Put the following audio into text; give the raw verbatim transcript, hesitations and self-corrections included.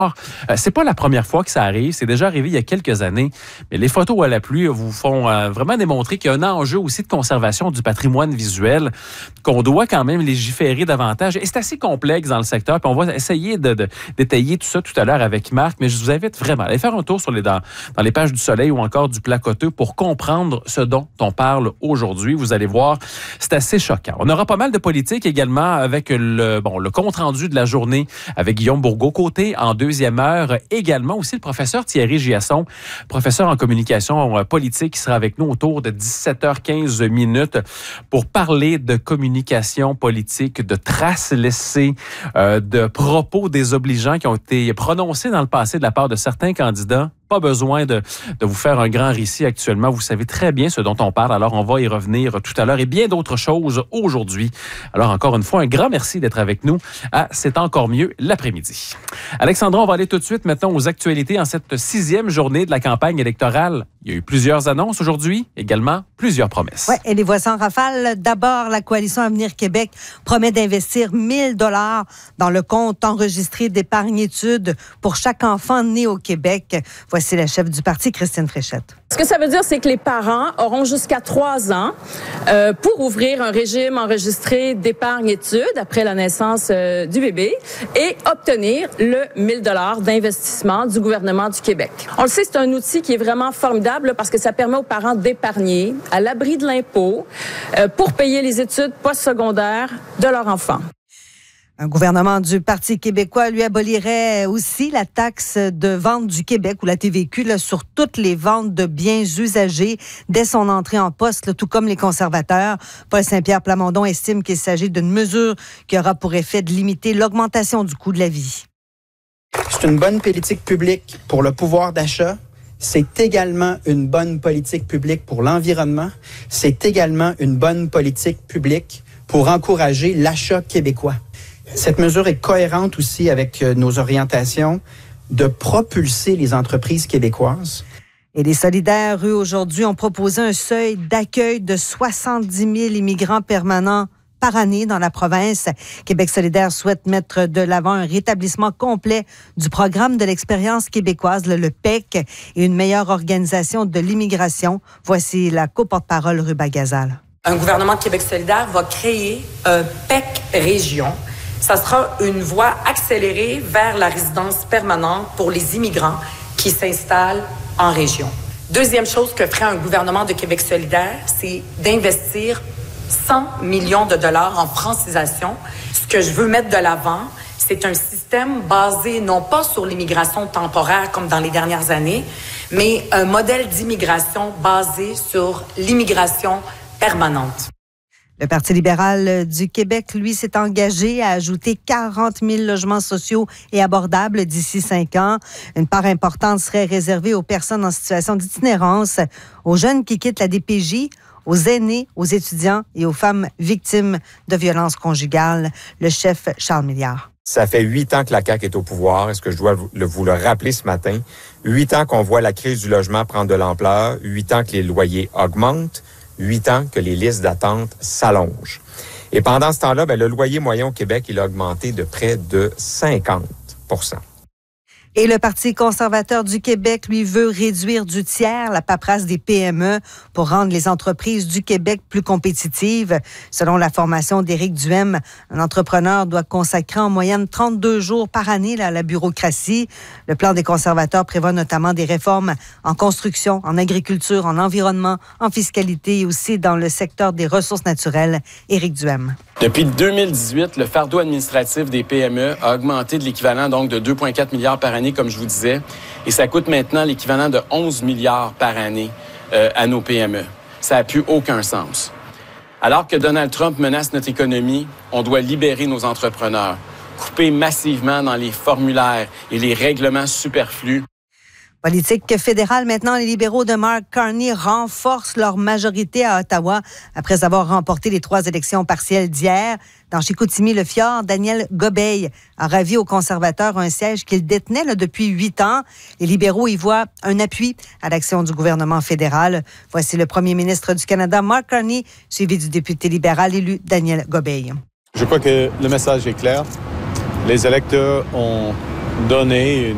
Euh, c'est pas la première fois que ça arrive, c'est déjà arrivé il y a quelques années, mais les photos à la pluie vous font euh, vraiment démontrer qu'il y a un enjeu aussi de conservation du patrimoine visuel, qu'on doit quand même légiférer davantage. Et c'est assez complexe dans le secteur, puis on va essayer de, de détailler tout ça tout à l'heure avec Marc, mais je vous invite vraiment à aller faire un tour sur les, dans, dans les pages du Soleil ou encore du Placoteux pour comprendre ce dont on parle aujourd'hui. Vous allez voir, c'est assez choquant. On aura pas mal de politique également avec le, bon, le compte-rendu de la journée avec Guillaume Bourgault-Côté en deuxième heure. Également aussi le professeur Thierry Giasson, professeur en communication politique, qui sera avec nous autour de dix-sept heures quinze minutes pour parler de communication politique, de traces laissées, euh, de propos désobligeants qui ont été prononcés dans le passé de la part de certains candidats. Pas besoin de, de vous faire un grand récit actuellement. Vous savez très bien ce dont on parle. Alors, on va y revenir tout à l'heure et bien d'autres choses aujourd'hui. Alors, encore une fois, un grand merci d'être avec nous à C'est encore mieux l'après-midi. Alexandra, on va aller tout de suite maintenant aux actualités en cette sixième journée de la campagne électorale. Il y a eu plusieurs annonces aujourd'hui, également plusieurs promesses. Oui, et les voici en rafale. D'abord, la coalition Avenir Québec promet d'investir mille dollars dans le compte enregistré d'épargne-études pour chaque enfant né au Québec. Voici la chef du parti, Christine Fréchette. Ce que ça veut dire, c'est que les parents auront jusqu'à trois ans euh, pour ouvrir un régime enregistré d'épargne-études après la naissance euh, du bébé et obtenir le mille dollars d'investissement du gouvernement du Québec. On le sait, c'est un outil qui est vraiment formidable là, parce que ça permet aux parents d'épargner à l'abri de l'impôt euh, pour payer les études postsecondaires de leur enfant. Un gouvernement du Parti québécois lui abolirait aussi la taxe de vente du Québec ou la T V Q là, sur toutes les ventes de biens usagés dès son entrée en poste, là, tout comme les conservateurs. Paul Saint-Pierre Plamondon estime qu'il s'agit d'une mesure qui aura pour effet de limiter l'augmentation du coût de la vie. C'est une bonne politique publique pour le pouvoir d'achat. C'est également une bonne politique publique pour l'environnement. C'est également une bonne politique publique pour encourager l'achat québécois. Cette mesure est cohérente aussi avec nos orientations de propulser les entreprises québécoises. Et les solidaires, eux, aujourd'hui, ont proposé un seuil d'accueil de soixante-dix mille immigrants permanents par année dans la province. Québec solidaire souhaite mettre de l'avant un rétablissement complet du programme de l'expérience québécoise, le P E C, et une meilleure organisation de l'immigration. Voici la co-porte-parole Ruba Gazal. Un gouvernement de Québec solidaire va créer un P E C région. Ça sera une voie accélérée vers la résidence permanente pour les immigrants qui s'installent en région. Deuxième chose que ferait un gouvernement de Québec solidaire, c'est d'investir cent millions de dollars en francisation. Ce que je veux mettre de l'avant, c'est un système basé non pas sur l'immigration temporaire comme dans les dernières années, mais un modèle d'immigration basé sur l'immigration permanente. Le Parti libéral du Québec, lui, s'est engagé à ajouter quarante mille logements sociaux et abordables d'ici cinq ans. Une part importante serait réservée aux personnes en situation d'itinérance, aux jeunes qui quittent la D P J, aux aînés, aux étudiants et aux femmes victimes de violences conjugales. Le chef Charles Milliard. Ça fait huit ans que la C A Q est au pouvoir. Est-ce que je dois vous le rappeler ce matin? Huit ans qu'on voit la crise du logement prendre de l'ampleur. Huit ans que les loyers augmentent. Huit ans que les listes d'attente s'allongent. Et pendant ce temps-là, ben, le loyer moyen au Québec, il a augmenté de près de cinquante pour cent. Et le Parti conservateur du Québec, lui, veut réduire du tiers la paperasse des P M E pour rendre les entreprises du Québec plus compétitives. Selon la formation d'Éric Duhem, un entrepreneur doit consacrer en moyenne trente-deux jours par année là, à la bureaucratie. Le plan des conservateurs prévoit notamment des réformes en construction, en agriculture, en environnement, en fiscalité et aussi dans le secteur des ressources naturelles. Éric Duhem. Depuis deux mille dix-huit, le fardeau administratif des P M E a augmenté de l'équivalent donc de deux virgule quatre milliards par année, comme je vous disais, et ça coûte maintenant l'équivalent de onze milliards par année euh, à nos P M E. Ça n'a plus aucun sens. Alors que Donald Trump menace notre économie, on doit libérer nos entrepreneurs, couper massivement dans les formulaires et les règlements superflus. Politique fédérale, maintenant, les libéraux de Mark Carney renforcent leur majorité à Ottawa après avoir remporté les trois élections partielles d'hier. Dans Chicoutimi-le-Fjord, Daniel Gobeil a ravi aux conservateurs un siège qu'il détenait là, depuis huit ans. Les libéraux y voient un appui à l'action du gouvernement fédéral. Voici le premier ministre du Canada, Mark Carney, suivi du député libéral élu Daniel Gobeil. Je crois que le message est clair. Les électeurs ont donné une